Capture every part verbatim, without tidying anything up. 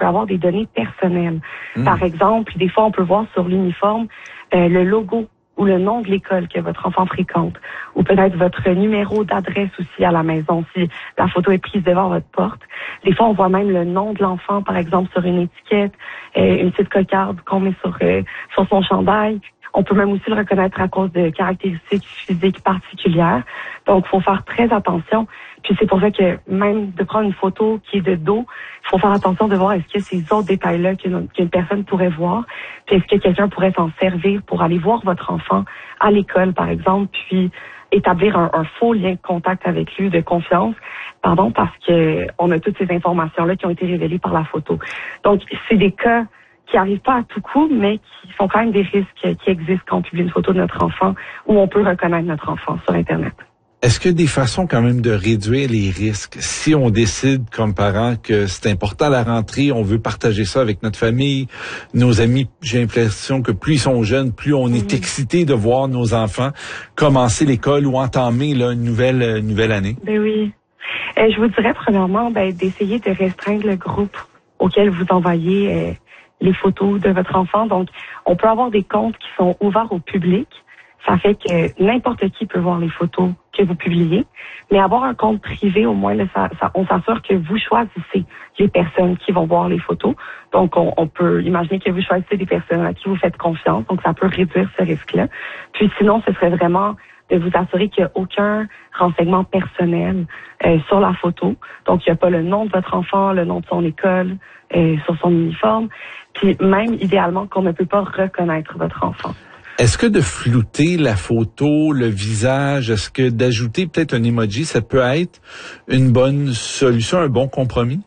avoir des données personnelles. Mmh. Par exemple, des fois, on peut voir sur l'uniforme euh, le logo ou le nom de l'école que votre enfant fréquente, ou peut-être votre numéro d'adresse aussi à la maison, si la photo est prise devant votre porte. Des fois, on voit même le nom de l'enfant, par exemple, sur une étiquette, euh, une petite cocarde qu'on met sur, euh, sur son chandail. On peut même aussi le reconnaître à cause de caractéristiques physiques particulières. Donc, il faut faire très attention. Puis c'est pour ça que même de prendre une photo qui est de dos, il faut faire attention de voir est-ce que ces autres détails-là qu'une, qu'une personne pourrait voir, puis est-ce que quelqu'un pourrait s'en servir pour aller voir votre enfant à l'école, par exemple, puis établir un, un faux lien de contact avec lui, de confiance, pardon, parce que on a toutes ces informations-là qui ont été révélées par la photo. Donc, c'est des cas qui arrivent pas à tout coup, mais qui sont quand même des risques qui existent quand on publie une photo de notre enfant, où on peut reconnaître notre enfant sur Internet. Est-ce qu'il y a des façons quand même de réduire les risques? Si on décide comme parents que c'est important la rentrée, on veut partager ça avec notre famille, nos amis, j'ai l'impression que plus ils sont jeunes, plus on est mmh. excité de voir nos enfants commencer l'école ou entamer là, une nouvelle, une nouvelle année. Ben oui. Euh, je vous dirais premièrement ben, d'essayer de restreindre le groupe auquel vous envoyez euh, les photos de votre enfant. Donc, on peut avoir des comptes qui sont ouverts au public. Ça fait que n'importe qui peut voir les photos que vous publiez. Mais avoir un compte privé, au moins, là, ça, ça, on s'assure que vous choisissez les personnes qui vont voir les photos. Donc, on, on peut imaginer que vous choisissez des personnes à qui vous faites confiance. Donc, ça peut réduire ce risque-là. Puis sinon, ce serait vraiment de vous assurer qu'il n'y a aucun renseignement personnel euh, sur la photo. Donc, il n'y a pas le nom de votre enfant, le nom de son école, euh, sur son uniforme. Puis même, idéalement, qu'on ne peut pas reconnaître votre enfant. Est-ce que de flouter la photo, le visage, est-ce que d'ajouter peut-être un emoji, ça peut être une bonne solution, un bon compromis?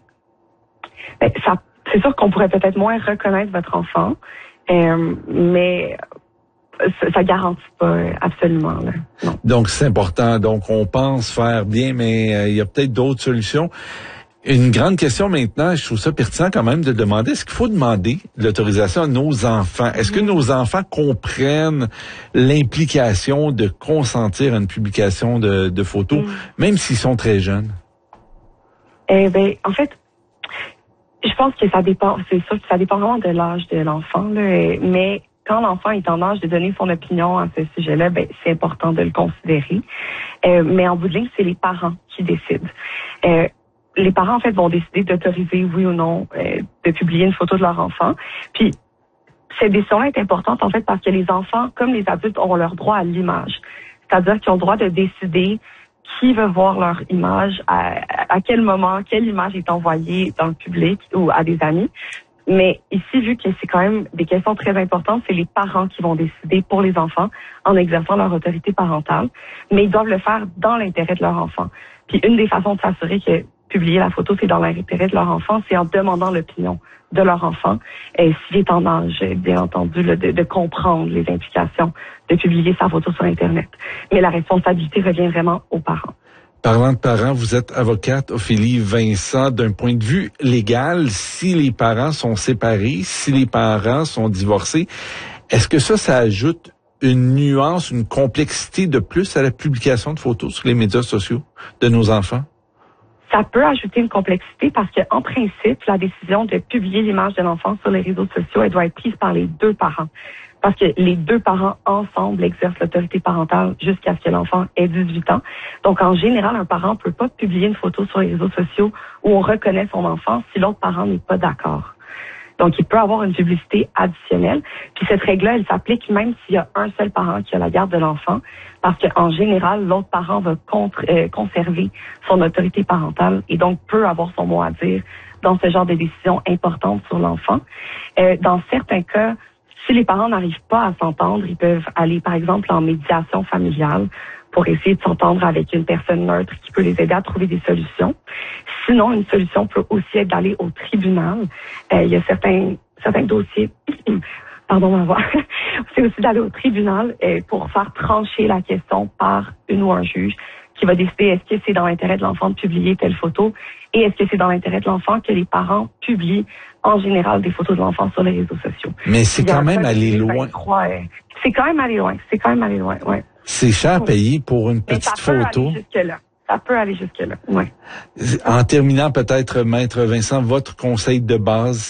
Ben, ça, c'est sûr qu'on pourrait peut-être moins reconnaître votre enfant, euh, mais ça, ça garantit pas absolument. Là. Non. Donc, c'est important. Donc, on pense faire bien, mais euh, il y a peut-être d'autres solutions. Une grande question maintenant, je trouve ça pertinent quand même de demander, est-ce qu'il faut demander l'autorisation à nos enfants? Est-ce que nos enfants comprennent l'implication de consentir à une publication de, de photos, mmh. même s'ils sont très jeunes? Eh ben, en fait, je pense que ça dépend, c'est sûr que ça dépend vraiment de l'âge de l'enfant, là, mais quand l'enfant est en âge de donner son opinion à ce sujet-là, ben, c'est important de le considérer. Euh, mais en bout de ligne, c'est les parents qui décident. Euh, Les parents, en fait, vont décider d'autoriser, oui ou non, euh, de publier une photo de leur enfant. Puis, cette décision-là est importante, en fait, parce que les enfants, comme les adultes, ont leur droit à l'image. C'est-à-dire qu'ils ont le droit de décider qui veut voir leur image, à, à quel moment, quelle image est envoyée dans le public ou à des amis. Mais ici, vu que c'est quand même des questions très importantes, c'est les parents qui vont décider pour les enfants en exerçant leur autorité parentale. Mais ils doivent le faire dans l'intérêt de leur enfant. Puis, une des façons de s'assurer que publier la photo, c'est dans l'intérêt de leur enfant, c'est en demandant l'opinion de leur enfant, et s'il est en âge, bien entendu, là, de, de comprendre les implications de publier sa photo sur Internet. Mais la responsabilité revient vraiment aux parents. Parlant de parents, vous êtes avocate, Ophélie Vincent. D'un point de vue légal, si les parents sont séparés, si les parents sont divorcés, est-ce que ça, ça ajoute une nuance, une complexité de plus à la publication de photos sur les médias sociaux de nos enfants? Ça peut ajouter une complexité parce que, en principe, la décision de publier l'image de l'enfant sur les réseaux sociaux, elle doit être prise par les deux parents. Parce que les deux parents ensemble exercent l'autorité parentale jusqu'à ce que l'enfant ait dix-huit ans. Donc, en général, un parent ne peut pas publier une photo sur les réseaux sociaux où on reconnaît son enfant si l'autre parent n'est pas d'accord. Donc, il peut avoir une publicité additionnelle. Puis cette règle-là, elle s'applique même s'il y a un seul parent qui a la garde de l'enfant, parce qu'en général, l'autre parent va contre, euh, conserver son autorité parentale et donc peut avoir son mot à dire dans ce genre de décisions importantes sur l'enfant. Euh, dans certains cas, si les parents n'arrivent pas à s'entendre, ils peuvent aller, par exemple, en médiation familiale pour essayer de s'entendre avec une personne neutre qui peut les aider à trouver des solutions. Sinon, une solution peut aussi être d'aller au tribunal. Euh, il y a certains certains dossiers, pardon ma voix, c'est aussi d'aller au tribunal euh, pour faire trancher la question par une ou un juge qui va décider est-ce que c'est dans l'intérêt de l'enfant de publier telle photo et est-ce que c'est dans l'intérêt de l'enfant que les parents publient en général des photos de l'enfant sur les réseaux sociaux. Mais c'est quand même aller loin. C'est quand même aller loin. C'est quand même aller loin, ouais. C'est cher à payer pour une petite photo. Ça peut aller jusque-là. Ça peut aller jusque-là, oui. En terminant, peut-être, Maître Vincent, votre conseil de base,